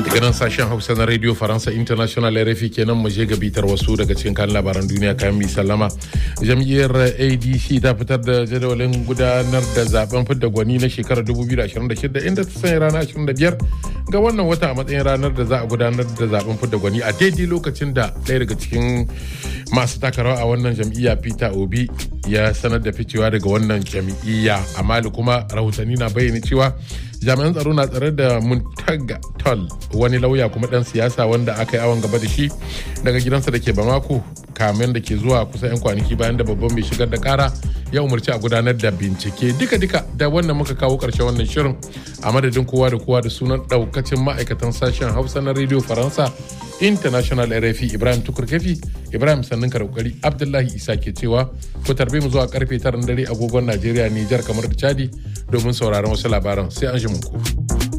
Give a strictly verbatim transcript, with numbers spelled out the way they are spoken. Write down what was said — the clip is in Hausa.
daga nan sashen Hausa na Radio Faransa International R F I kenan mu je ga bitar wasu daga cikin kan labaran duniya kayan mi sallama. Jam'iyyar A D C ta fitar da jadawalin gudanar da zaben fidda gwani na shekarar dubu biyu da ashirin da shida inda ta sanya ranar ashirin da biyar ga wannan wata a matsayin ranar da za a gudanar da zaben fidda gwani a daidai lokacin da ɗaya daga cikin masu takarawa a wannan jam'iyya Peter Obi ya sanar da ficewa daga wannan jam'iyya. A Mali kuma rahotanni na bayyana cewa jami'an tsaro na tsare da Muntaga Tall, wani lauya kuma dan siyasa wanda aka yi awon gaba da shi daga gidansa da ke Bamako, kamen da ke zuwa kusa 'yan kwanaki bayan da babban mai shigar da kara ya umarci a gudanar da bincike. Duka-duka da wannan muka kawo ƙarshen wannan shirin a madadin kowa da kowa da sunan ɗaukacin ma'aikatan sashen Hausa na Radio Faransa International R F I. Ibrahim Tukur Kefi, Ibrahim sannin ka da kokari, Abdullahi Isa ke cewa ku tarbe mu zuwa karfe tara dare agogon Najeriya, Nijar kamar da Chadi domin sauraron wasu labaran. Sai an ji muku.